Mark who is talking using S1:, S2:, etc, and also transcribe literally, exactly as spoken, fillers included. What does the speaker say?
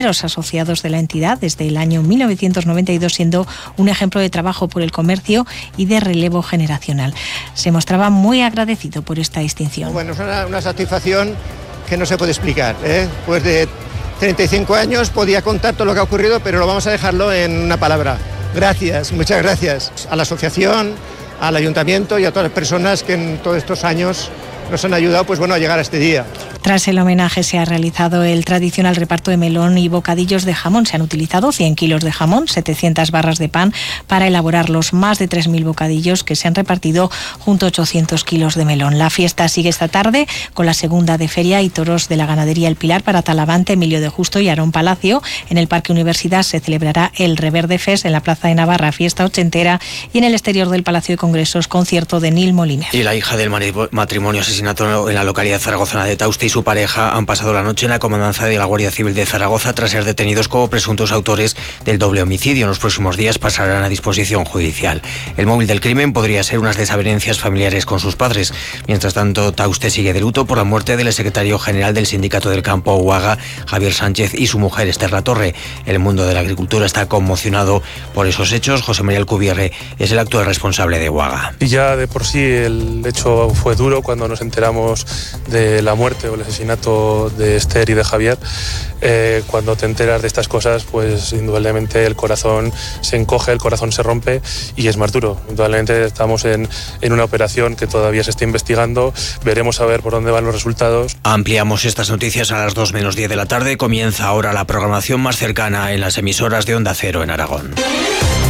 S1: Los asociados de la entidad desde el año mil novecientos noventa y dos, siendo un ejemplo de trabajo por el comercio y de relevo generacional. Se mostraba muy agradecido por esta distinción.
S2: Bueno, es una, una satisfacción que no se puede explicar, ¿eh? Pues de treinta y cinco años podía contar todo lo que ha ocurrido, pero lo vamos a dejarlo en una palabra. Gracias, muchas gracias a la asociación, al ayuntamiento y a todas las personas que en todos estos años nos han ayudado, pues bueno, a llegar a este día.
S1: Tras el homenaje se ha realizado el tradicional reparto de melón y bocadillos de jamón. Se han utilizado cien kilos de jamón, setecientas barras de pan para elaborar los más de tres mil bocadillos que se han repartido junto a ochocientos kilos de melón. La fiesta sigue esta tarde con la segunda de feria y toros de la ganadería El Pilar para Talavante, Emilio de Justo y Aarón Palacio. En el Parque Universidad se celebrará el Reverde Fest, en la Plaza de Navarra fiesta ochentera y en el exterior del Palacio de Congresos concierto de Nil Moliner.
S3: Y la hija del matrimonio asesinado en la localidad zaragozana de Tauste y su pareja han pasado la noche en la comandancia de la Guardia Civil de Zaragoza tras ser detenidos como presuntos autores del doble homicidio. En los próximos días pasarán a disposición judicial. El móvil del crimen podría ser unas desavenencias familiares con sus padres. Mientras tanto, Tauste sigue de luto por la muerte del secretario general del Sindicato del Campo Uaga, Javier Sánchez, y su mujer Esther Latorre. El mundo de la agricultura está conmocionado por esos hechos. José María Alcubierre es el actual responsable de Uaga.
S4: Y ya de por sí el hecho fue duro cuando nos enteramos de la muerte o el asesinato de Esther y de Javier. Eh, cuando te enteras de estas cosas, pues indudablemente el corazón se encoge, el corazón se rompe y es más duro. Indudablemente estamos en, en una operación que todavía se está investigando. Veremos a ver por dónde van los resultados.
S3: Ampliamos estas noticias a las dos menos diez de la tarde. Comienza ahora la programación más cercana en las emisoras de Onda Cero en Aragón.